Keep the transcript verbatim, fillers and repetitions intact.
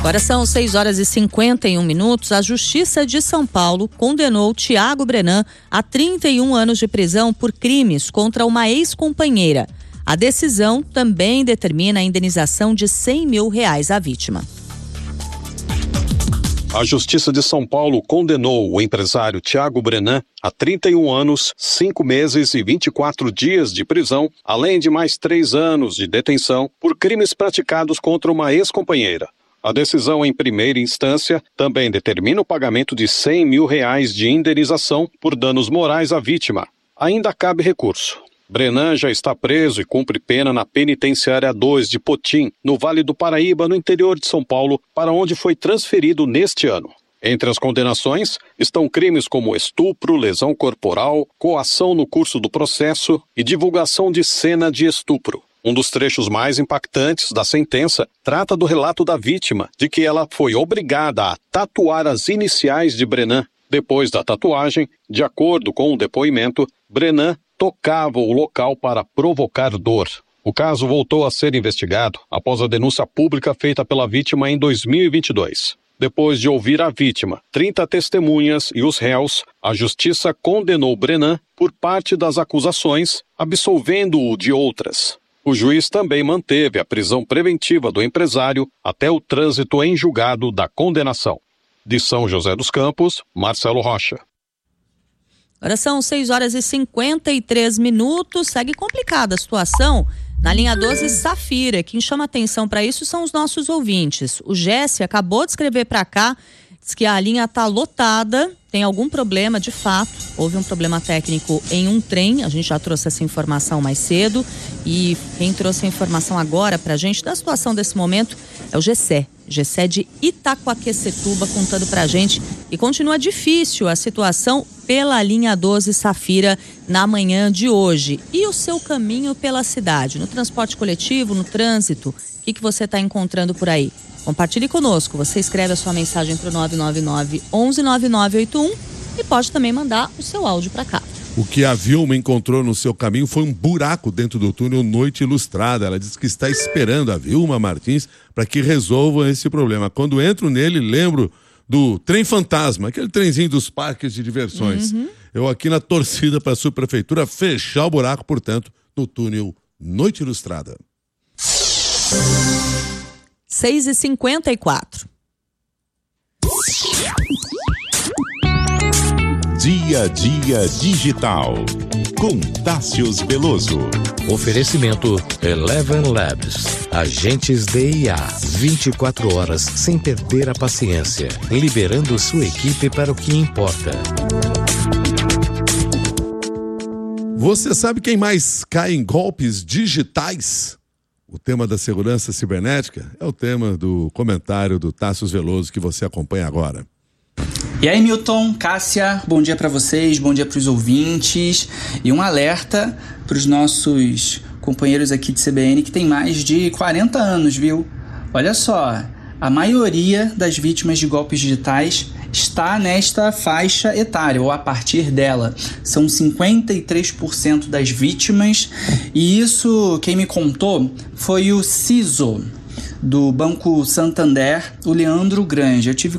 Agora são seis horas e cinquenta e um minutos. A Justiça de São Paulo condenou Thiago Brenan a trinta e um anos de prisão por crimes contra uma ex-companheira. A decisão também determina a indenização de cem mil reais à vítima. A Justiça de São Paulo condenou o empresário Thiago Brenan a trinta e um anos, cinco meses e vinte e quatro dias de prisão, além de mais três anos de detenção por crimes praticados contra uma ex-companheira. A decisão em primeira instância também determina o pagamento de cem mil reais de indenização por danos morais à vítima. Ainda cabe recurso. Brenan já está preso e cumpre pena na Penitenciária dois de Potim, no Vale do Paraíba, no interior de São Paulo, para onde foi transferido neste ano. Entre as condenações estão crimes como estupro, lesão corporal, coação no curso do processo e divulgação de cena de estupro. Um dos trechos mais impactantes da sentença trata do relato da vítima, de que ela foi obrigada a tatuar as iniciais de Brenan. Depois da tatuagem, de acordo com o depoimento, Brenan tocava o local para provocar dor. O caso voltou a ser investigado após a denúncia pública feita pela vítima em dois mil e vinte e dois. Depois de ouvir a vítima, trinta testemunhas e os réus, a Justiça condenou Brenan por parte das acusações, absolvendo-o de outras. O juiz também manteve a prisão preventiva do empresário até o trânsito em julgado da condenação. De São José dos Campos, Marcelo Rocha. Agora são seis horas e cinquenta e três minutos. Segue complicada a situação na linha doze Safira. Quem chama atenção para isso são os nossos ouvintes. O Jesse acabou de escrever para cá, diz que a linha está lotada, tem algum problema de fato. Houve um problema técnico em um trem, a gente já trouxe essa informação mais cedo. E quem trouxe a informação agora para a gente da situação desse momento é o Gessé. Gessé de Itaquaquecetuba contando para a gente. E continua difícil a situação pela linha doze Safira na manhã de hoje. E o seu caminho pela cidade, no transporte coletivo, no trânsito, o que, que você está encontrando por aí? Compartilhe conosco, você escreve a sua mensagem para o nove nove nove, onze nove nove oito um e pode também mandar o seu áudio para cá. O que a Vilma encontrou no seu caminho foi um buraco dentro do túnel Noite Ilustrada. Ela disse que está esperando a Vilma Martins para que resolvam esse problema. Quando entro nele, lembro do trem fantasma, aquele trenzinho dos parques de diversões. Uhum. Eu aqui na torcida para a subprefeitura fechar o buraco, portanto, no túnel Noite Ilustrada. seis e cinquenta e quatro. Dia a Dia Digital, com Tássius Veloso. Oferecimento Eleven Labs. Agentes de I A. vinte e quatro horas sem perder a paciência. Liberando sua equipe para o que importa. Você sabe quem mais cai em golpes digitais? O tema da segurança cibernética é o tema do comentário do Tássius Veloso que você acompanha agora. E aí, Milton, Cássia, bom dia para vocês, bom dia para os ouvintes e um alerta para os nossos companheiros aqui de C B N que tem mais de quarenta anos, viu? Olha só, a maioria das vítimas de golpes digitais está nesta faixa etária, ou a partir dela. São cinquenta e três por cento das vítimas, e isso quem me contou foi o C I S O do Banco Santander, o Leandro Grange. Eu tive